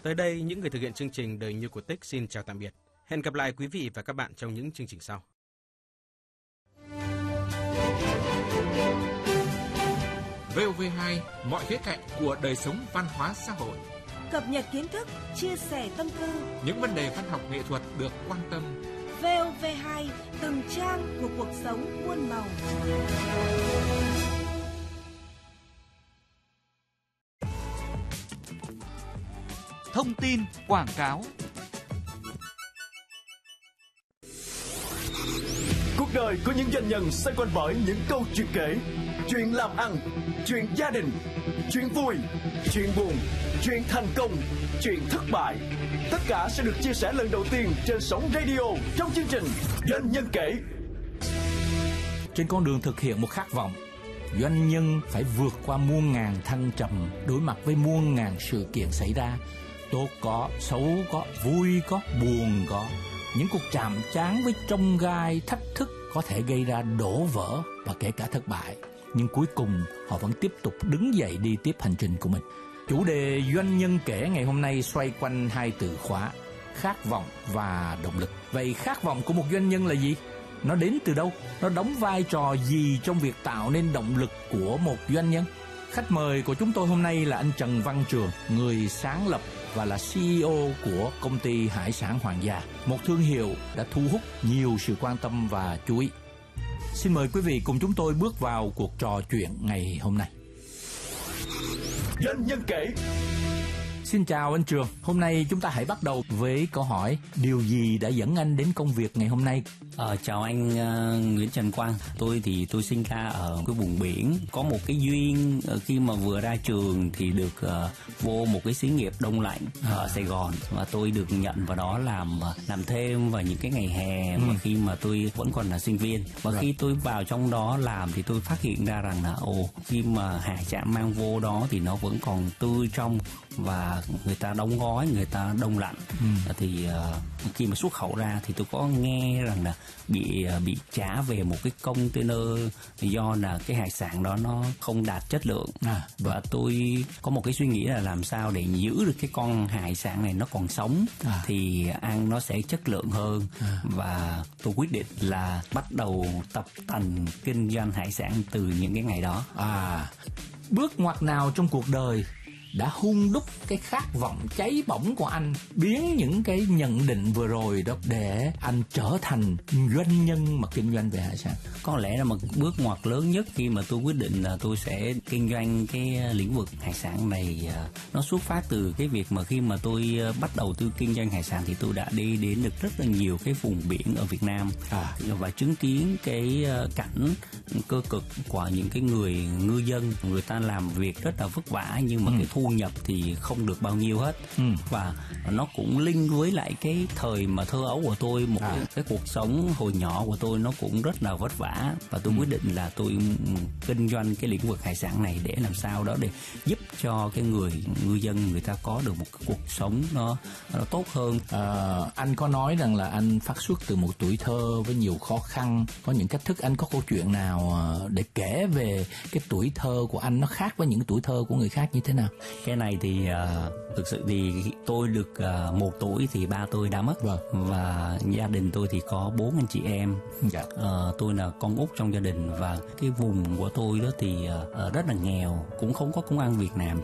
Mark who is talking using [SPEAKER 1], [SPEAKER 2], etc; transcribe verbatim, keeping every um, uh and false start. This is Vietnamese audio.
[SPEAKER 1] Tới đây, những người thực hiện chương trình Đời Như Cổ Tích xin chào tạm biệt. Hẹn gặp lại quý vị và các bạn trong những chương trình sau.
[SPEAKER 2] vê o vê hai, mọi khía cạnh của đời sống văn hóa xã hội.
[SPEAKER 3] Cập nhật kiến thức, chia sẻ tâm tư.
[SPEAKER 2] Những vấn đề văn học nghệ thuật được quan tâm.
[SPEAKER 3] vê o vê hai, từng trang của cuộc sống muôn màu.
[SPEAKER 4] Thông tin, quảng cáo.
[SPEAKER 5] Cuộc đời của những doanh nhân xoay quanh bởi những câu chuyện kể, chuyện làm ăn, chuyện gia đình, chuyện vui, chuyện buồn, chuyện thành công, chuyện thất bại. Tất cả sẽ được chia sẻ lần đầu tiên trên sóng radio trong chương trình Doanh nhân kể.
[SPEAKER 6] Trên con đường thực hiện một khát vọng, doanh nhân phải vượt qua muôn ngàn thăng trầm, đối mặt với muôn ngàn sự kiện xảy ra. Tốt có, xấu có, vui có, buồn có. Những cuộc chạm trán với chông gai, thách thức có thể gây ra đổ vỡ và kể cả thất bại. Nhưng cuối cùng họ vẫn tiếp tục đứng dậy đi tiếp hành trình của mình. Chủ đề Doanh nhân kể ngày hôm nay xoay quanh hai từ khóa: khát vọng và động lực. Vậy khát vọng của một doanh nhân là gì? Nó đến từ đâu? Nó đóng vai trò gì trong việc tạo nên động lực của một doanh nhân? Khách mời của chúng tôi hôm nay là anh Trần Văn Trường, người sáng lập và là xê e ô của công ty hải sản Hoàng Gia, một thương hiệu đã thu hút nhiều sự quan tâm và chú ý. Xin mời quý vị cùng chúng tôi bước vào cuộc trò chuyện ngày hôm nay.
[SPEAKER 5] Doanh nhân kể.
[SPEAKER 6] Xin chào anh Trường, hôm nay chúng ta hãy bắt đầu với câu hỏi: điều gì đã dẫn anh đến công việc ngày hôm nay?
[SPEAKER 7] Ờ, chào anh uh, Nguyễn Trần Quang. Tôi thì tôi sinh ra ở cái vùng biển. Có một cái duyên uh, khi mà vừa ra trường thì được uh, vô một cái xí nghiệp đông lạnh à. ở Sài Gòn, và tôi được nhận vào đó làm uh, làm thêm vào những cái ngày hè ừ. mà khi mà tôi vẫn còn là sinh viên. Và Rồi. khi tôi vào trong đó làm thì tôi phát hiện ra rằng là ồ, khi mà hải sản mang vô đó thì nó vẫn còn tươi trong và người ta đóng gói, người ta đông lạnh. Ừ. Thì uh, khi mà xuất khẩu ra thì tôi có nghe rằng là bị bị trả về một cái container do là cái hải sản đó nó không đạt chất lượng. À, và tôi có một cái suy nghĩ là làm sao để giữ được cái con hải sản này nó còn sống à. thì ăn nó sẽ chất lượng hơn. À. Và tôi quyết định là bắt đầu tập tành kinh doanh hải sản từ những cái ngày đó.
[SPEAKER 6] À, bước ngoặt nào trong cuộc đời đã hun đúc cái khát vọng cháy bỏng của anh, biến những cái nhận định vừa rồi đó để anh trở thành doanh nhân mà kinh doanh về hải sản?
[SPEAKER 7] Có lẽ là một bước ngoặt lớn nhất khi mà tôi quyết định là tôi sẽ kinh doanh cái lĩnh vực hải sản này, nó xuất phát từ cái việc mà khi mà tôi bắt đầu tôi kinh doanh hải sản thì tôi đã đi đến được rất là nhiều cái vùng biển ở Việt Nam à. và chứng kiến cái cảnh cơ cực của những cái người ngư dân. Người ta làm việc rất là vất vả nhưng mà ừ. cái thu nhập thì không được bao nhiêu hết. Ừ. Và nó cũng link với lại cái thời mà thơ ấu của tôi, một à. cái, cái cuộc sống hồi nhỏ của tôi nó cũng rất là vất vả, và tôi ừ. quyết định là tôi kinh doanh cái lĩnh vực hải sản này để làm sao đó để giúp cho cái người ngư dân người ta có được một cái cuộc sống nó, nó tốt hơn.
[SPEAKER 6] À, anh có nói rằng là anh phát xuất từ một tuổi thơ với nhiều khó khăn, có những cách thức. Anh có câu chuyện nào để kể về cái tuổi thơ của anh nó khác với những tuổi thơ của người khác như thế nào?
[SPEAKER 7] Cái này thì uh, thực sự thì tôi được uh, một tuổi thì ba tôi đã mất. Vâng. Và gia đình tôi thì có bốn anh chị em. Dạ. uh, tôi là con út trong gia đình, và cái vùng của tôi đó thì uh, rất là nghèo, cũng không có công ăn việc làm